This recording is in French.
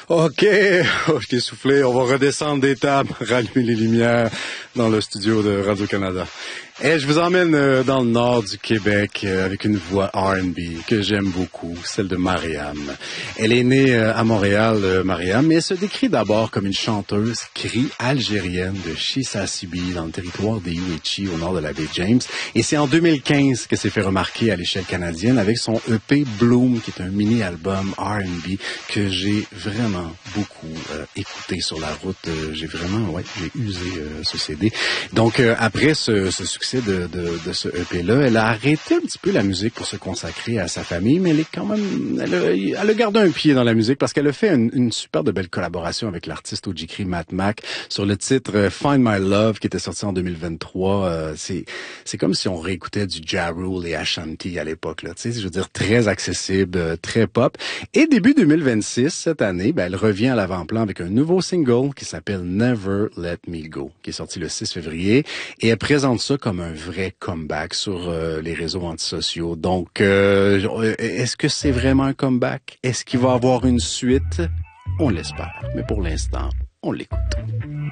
OK, je t'ai soufflé, on va redescendre des tables, rallumer les lumières dans le studio de Radio-Canada. Et je vous emmène dans le nord du Québec avec une voix R&B que j'aime beaucoup, celle de Mariam. Elle est née à Montréal, Mariam, mais elle se décrit d'abord comme une chanteuse cri algérienne de Chisasibi dans le territoire des Uechi au nord de la baie James. Et c'est en 2015 qu'elle s'est fait remarquer à l'échelle canadienne avec son EP Bloom, qui est un mini-album R&B que j'ai vraiment beaucoup écouté sur la route. J'ai usé ce CD. Donc après ce succès de ce EP-là, elle a arrêté un petit peu la musique pour se consacrer à sa famille, mais elle est quand même, elle a gardé un pied dans la musique parce qu'elle a fait une super de belle collaboration avec l'artiste Ojikri Matt Mac sur le titre Find My Love qui était sorti en 2023. C'est comme si on réécoutait du Ja Rule et Ashanti à l'époque, là. Tu sais, je veux dire, très accessible, très pop. Et début 2026, cette année, elle revient à l'avant-plan avec un nouveau single qui s'appelle Never Let Me Go, qui est sorti le 6 février. Et elle présente ça comme un vrai comeback sur les réseaux antisociaux. Donc, est-ce que c'est vraiment un comeback? Est-ce qu'il va y avoir une suite? On l'espère. Mais pour l'instant, on l'écoute.